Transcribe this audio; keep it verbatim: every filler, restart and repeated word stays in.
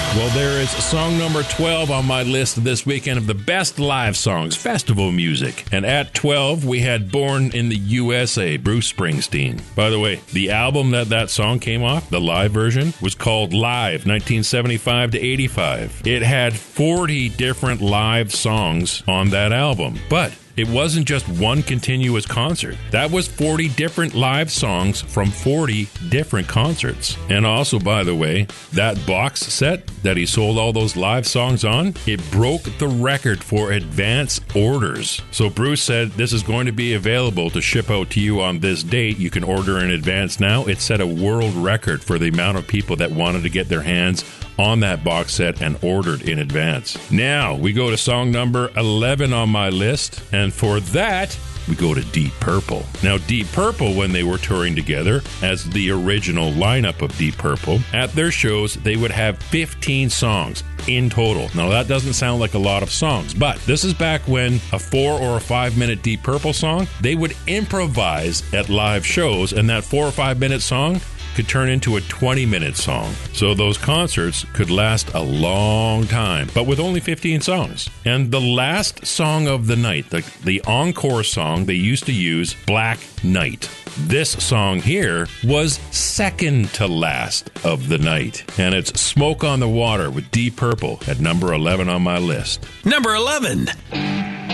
Well, there is song number twelve on my list this weekend of the best live songs, festival music. And at twelve, we had Born in the U S A, Bruce Springsteen. By the way, the album that that song came off, the live version, was called Live, nineteen seventy-five to eighty-five. It had forty different live songs on that album, but it wasn't just one continuous concert. That was forty different live songs from forty different concerts. And also, by the way, that box set that he sold all those live songs on, it broke the record for advance orders. So Bruce said, this is going to be available to ship out to you on this date. You can order in advance now. It set a world record for the amount of people that wanted to get their hands on that box set and ordered in advance. Now, we go to song number eleven on my list, and for that, we go to Deep Purple. Now, Deep Purple, when they were touring together as the original lineup of Deep Purple, at their shows, they would have fifteen songs in total. Now, that doesn't sound like a lot of songs, but this is back when a four or a five minute Deep Purple song, they would improvise at live shows, and that four or five minute song could turn into a twenty minute song. So those concerts could last a long time, but with only fifteen songs. And the last song of the night, the, the encore song, they used to use Black Knight. This song here was second to last of the night. And it's Smoke on the Water with Deep Purple at number eleven on my list. Number eleven.